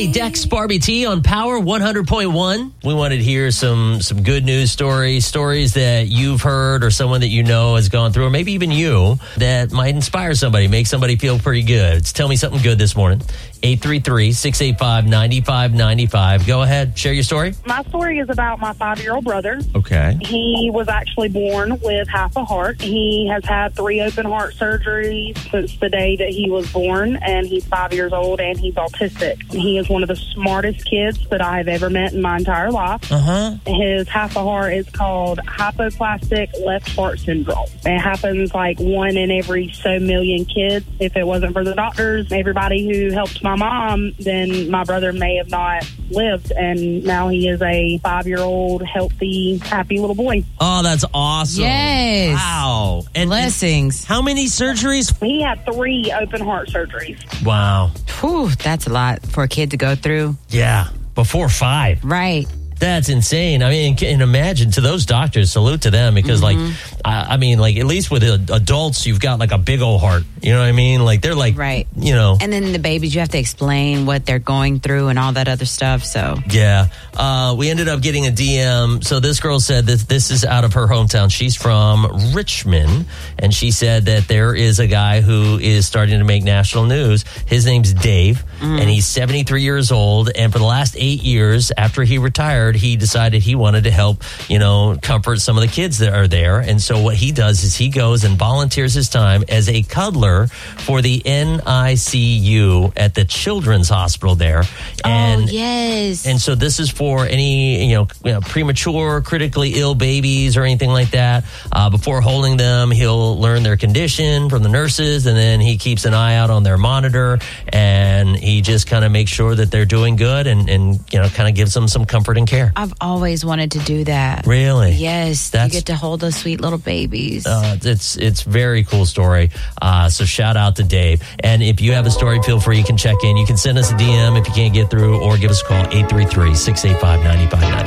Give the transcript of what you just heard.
Hey, Dex, Barbie T on Power 100.1. We wanted to hear some good news stories that you've heard or someone that you know has gone through, or maybe even you, that might inspire somebody, make somebody feel pretty good. It's Tell Me Something Good this morning. 833-685-9595. Go ahead. Share your story. My story is about my 5-year-old brother. Okay. He was actually born with half a heart. He has had 3 open heart surgeries since the day that he was born, and he's 5 years old, and he's autistic. He is one of the smartest kids that I have ever met in my entire life. His half a heart is called hypoplastic left heart syndrome. It happens like 1 in every so million kids. If it wasn't for the doctors, everybody who helped my mom, then my brother may have not lived, and now he is a 5-year-old, healthy, happy little boy. Oh, that's awesome. Yes. Wow. And Blessings. how many surgeries? He had 3 open heart surgeries. Wow. Whew, that's a lot for a kid to go through. Yeah. Before 5. Right. That's insane. I mean, and imagine to those doctors, salute to them, because like, I mean, like at least with adults, you've got like a big old heart. You know what I mean? Like they're like, Right. you know. And then the babies, you have to explain what they're going through and all that other stuff. So Yeah. We ended up getting a DM. So this girl said that this is out of her hometown. She's from Richmond. And she said that there is a guy who is starting to make national news. His name's Dave. And he's 73 years old. And for the last 8 years after he retired, he decided he wanted to help, comfort some of the kids that are there. And so what he does is he goes and volunteers his time as a cuddler for the NICU at the Children's Hospital there. And, yes. And so this is for any, premature, critically ill babies or anything like that. Before holding them, he'll learn their condition from the nurses, and then he keeps an eye out on their monitor, and he just kind of makes sure that they're doing good and kind of gives them some comfort and care. I've always wanted to do that. Really? Yes. You get to hold those sweet little babies. It's very cool story. So shout out to Dave. And if you have a story, feel free, you can check in. You can send us a DM if you can't get through, or give us a call, 833-685-9590.